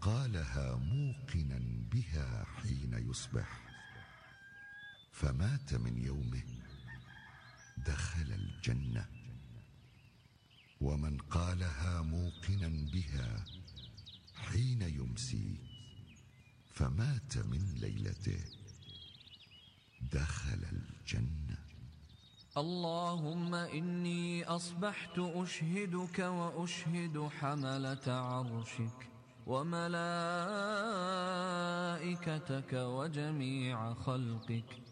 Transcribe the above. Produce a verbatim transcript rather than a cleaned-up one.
قالها موقنا بها حين يصبح فمات من يومه دخل الجنة، ومن قالها موقنا بها حين يمسي فمات من ليلته دخل الجنة. اللهم إني أصبحت أشهدك وأشهد حملة عرشك وملائكتك وجميع خلقك